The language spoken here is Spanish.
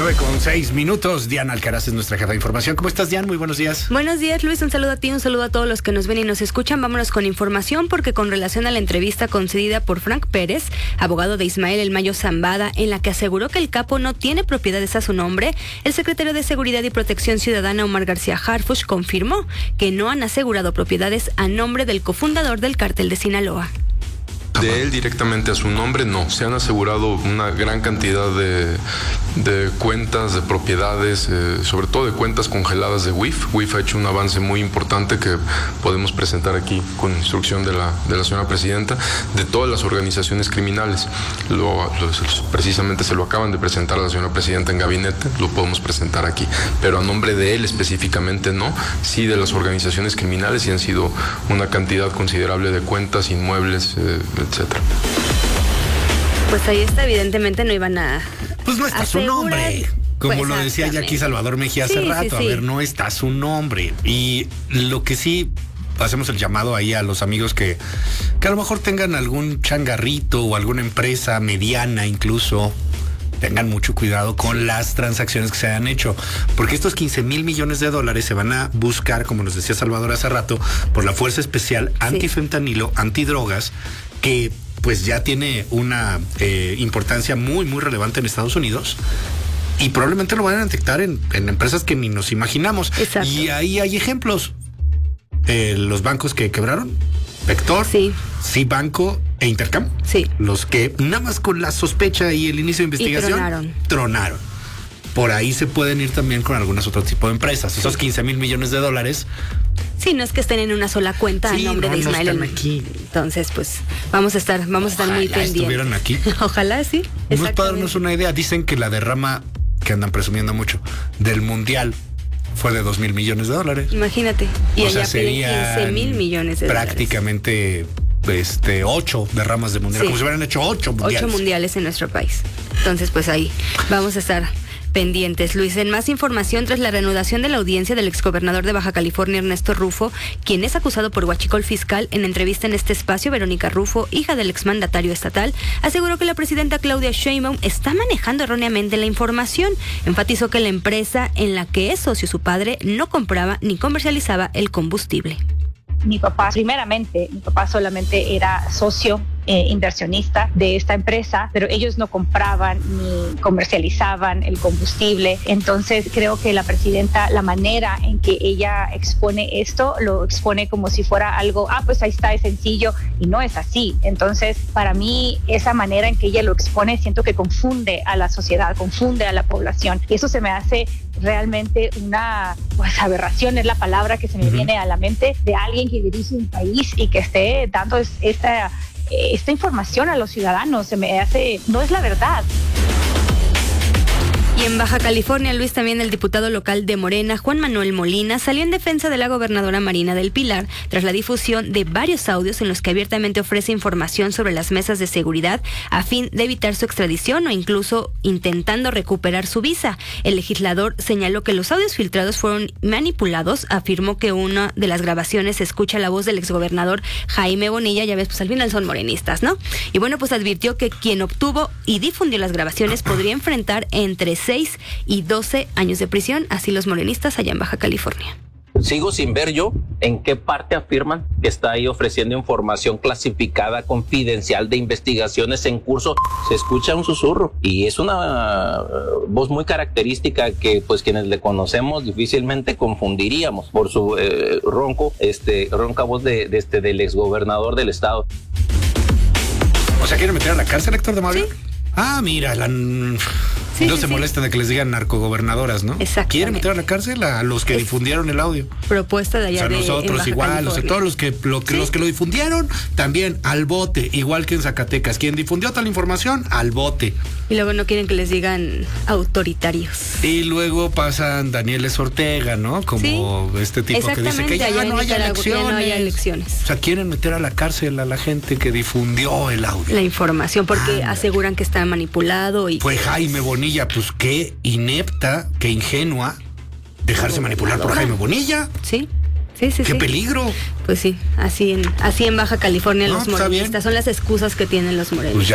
9:06. Diana Alcaraz es nuestra jefa de información. ¿Cómo estás, Diana? Muy buenos días. Buenos días, Luis. Un saludo a ti, un saludo a todos los que nos ven y nos escuchan. Vámonos con información porque con relación a la entrevista concedida por Frank Pérez, abogado de Ismael El Mayo Zambada, en la que aseguró que el capo no tiene propiedades a su nombre, el secretario de Seguridad y Protección Ciudadana, Omar García Harfuch, confirmó que no han asegurado propiedades a nombre del cofundador del Cártel de Sinaloa. De él directamente a su nombre, no. Se han asegurado una gran cantidad de cuentas, de propiedades, sobre todo de cuentas congeladas de WIF. WIF ha hecho un avance muy importante que podemos presentar aquí con instrucción de la señora presidenta, de todas las organizaciones criminales. Precisamente se lo acaban de presentar a la señora presidenta en gabinete, lo podemos presentar aquí. Pero a nombre de él específicamente no. Sí de las organizaciones criminales, y han sido una cantidad considerable de cuentas, inmuebles, etcétera. Pues ahí está, evidentemente no iban a... Pues no está asegurar su nombre. Como pues lo decía ya aquí Salvador Mejía hace rato. Sí. A ver, no está su nombre. Y lo que sí hacemos el llamado ahí a los amigos que a lo mejor tengan algún changarrito o alguna empresa mediana incluso, tengan mucho cuidado con las transacciones que se hayan hecho, porque estos 15,000 millones de dólares se van a buscar, como nos decía Salvador hace rato, por la Fuerza Especial Antifentanilo, Antidrogas, que pues ya tiene una importancia muy, muy relevante en Estados Unidos. Y probablemente lo van a detectar en empresas que ni nos imaginamos. Exacto. Y ahí hay ejemplos. Los bancos que quebraron, Vector, Banco e Intercam. Sí. Los que nada más con la sospecha y el inicio de investigación tronaron. Por ahí se pueden ir también con algunos otros tipos de empresas. Esos 15,000 millones de dólares. Sí, no es que estén en una sola cuenta a nombre de Ismael. No están aquí. Entonces, pues, vamos a estar muy pendientes. Estuvieran aquí. Ojalá, sí. Vamos para darnos una idea. Dicen que la derrama, que andan presumiendo mucho, del Mundial fue de 2,000 millones de dólares. Imagínate. Y o allá sea, serían 15,000 millones de prácticamente 8 derramas de Mundial. Sí. Como si hubieran hecho 8 mundiales. 8 mundiales en nuestro país. Entonces, pues ahí vamos a estar pendientes. Luis, en más información, tras la reanudación de la audiencia del exgobernador de Baja California, Ernesto Rufo, quien es acusado por huachicol fiscal, en entrevista en este espacio, Verónica Rufo, hija del exmandatario estatal, aseguró que la presidenta Claudia Sheinbaum está manejando erróneamente la información. Enfatizó que la empresa en la que es socio su padre no compraba ni comercializaba el combustible. Mi papá solamente era socio inversionista de esta empresa, pero ellos no compraban ni comercializaban el combustible. Entonces creo que la presidenta, la manera en que ella expone esto, lo expone como si fuera algo, pues ahí está, es sencillo, y no es así. Entonces para mí esa manera en que ella lo expone, siento que confunde a la sociedad, confunde a la población, y eso se me hace realmente una aberración, es la palabra que se me viene a la mente, de alguien que dirige un país y que esté dando esta información a los ciudadanos. Se me hace, no es la verdad. Y en Baja California, Luis, también el diputado local de Morena, Juan Manuel Molina, salió en defensa de la gobernadora Marina del Pilar tras la difusión de varios audios en los que abiertamente ofrece información sobre las mesas de seguridad a fin de evitar su extradición o incluso intentando recuperar su visa. El legislador señaló que los audios filtrados fueron manipulados, afirmó que una de las grabaciones se escucha la voz del exgobernador Jaime Bonilla, ya ves, pues al final son morenistas, ¿no? Y bueno, pues advirtió que quien obtuvo y difundió las grabaciones podría enfrentar entre 6 y 12 años de prisión, así los morenistas allá en Baja California. Sigo sin ver yo en qué parte afirman que está ahí ofreciendo información clasificada, confidencial, de investigaciones en curso. Se escucha un susurro y es una voz muy característica que pues quienes le conocemos difícilmente confundiríamos por su ronca voz del exgobernador del estado. O sea, ¿quieren meter a la cárcel, Héctor de Mario? Sí. Mira, se molesta de que les digan narcogobernadoras, ¿no? Exacto. ¿Quieren meter a la cárcel a los que difundieron el audio? Propuesta de allá de nosotros igual, todos los que lo difundieron, también al bote, igual que en Zacatecas. Quien difundió tal información, al bote. Y luego no quieren que les digan autoritarios. Y luego pasan Danieles Ortega, ¿no? Como este tipo que dice que ya no haya elecciones. O sea, quieren meter a la cárcel a la gente que difundió el audio. La información, porque aseguran que está manipulado. Y pues Jaime Bonilla, pues qué inepta, qué ingenua dejarse manipular por Jaime Bonilla. Sí. ¡Qué peligro! Pues sí, así en Baja California los morenistas son las excusas que tienen los morenistas.